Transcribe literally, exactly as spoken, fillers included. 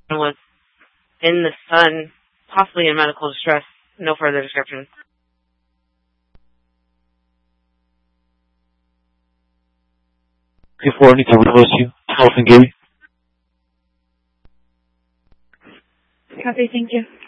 was in the sun, possibly in medical distress. No further description. Before I need to reverse you. Alpha Gary. Copy, thank you.